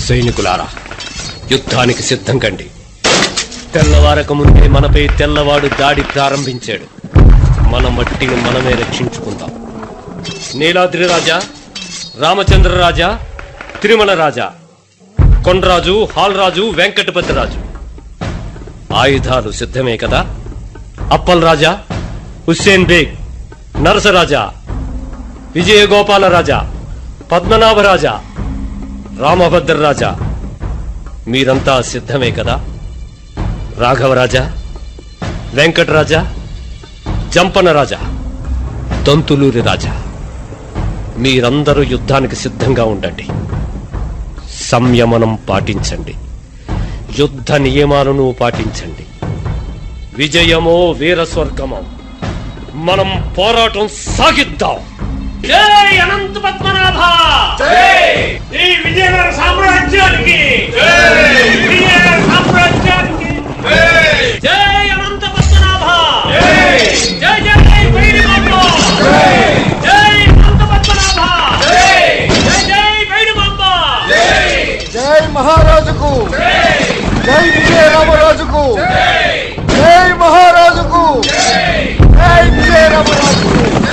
సైనికులారా, యుద్ధానికి సిద్ధం కండి. తెల్లవారక ముందే మనపై తెల్లవాడు దాడి ప్రారంభించాడు. మన మట్టిని మనమే రక్షించుకుందాం. నీలాద్రి రాజా, రామచంద్ర రాజా, తిరుమల రాజా, కొండరాజు, హాల్రాజు, వెంకటపతి రాజు, ఆయుధాలు సిద్ధమే కదా? అప్పల్ రాజా, హుస్సేన్ బేగ్, నరసరాజా, విజయగోపాల రాజా, పద్మనాభ రాజా, రామభద్ర రాజా, మీరంతా సిద్ధమే కదా? రాఘవరాజా, వెంకటరాజా, జంపన రాజా, దంతులూరి రాజా, మీరందరూ యుద్ధానికి సిద్ధంగా ఉండండి. సంయమనం పాటించండి. యుద్ధ నియమాలను పాటించండి. విజయమో వీరస్వర్గమో, మనం పోరాటం సాగిద్దాం. జై అనంత పద్మనాభ! ఈ విజయనగర సామ్రాజ్యానికి! విజయనగర సామ్రాజ్యానికి! జై అనంత పద్మనాభ! జై జై వైరిమాంబ! జై అనంత పద్మనాభ! జై జై వైరిమాంబ! జై మహారాజుకు! జై విజయరామరాజుకు! జై మహారాజుకు! జై విజయరామరాజుకు!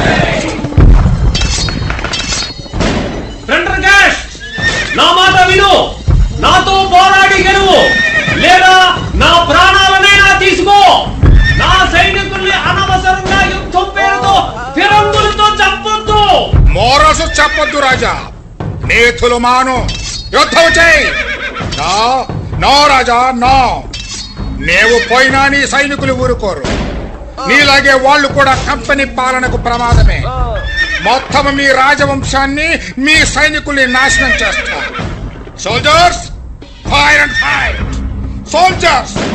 నా మాట విను. నాతో పోరాడి గెలువు, లేదా నా ప్రాణాలనైనా తీసుకో. నా సైనికుల్ని అనవసరంగా యుద్ధం పేరుతో ఫిరంగులతో చంపొద్దు. మోరసు చెప్పొద్దు రాజా. నేతులు మాను, యుద్ధం చేయి. నో రాజా, నో. నీవు పోయినా నీ సైనికులు ఊరుకోరు. నీలాగే వాళ్ళు కూడా కంపెనీ పాలనకు ప్రమాదమే. మొత్తం మీ రాజవంశాన్ని, మీ సైనికుల్ని నాశనం చేస్తారు. Soldiers, fire and fight. Soldiers,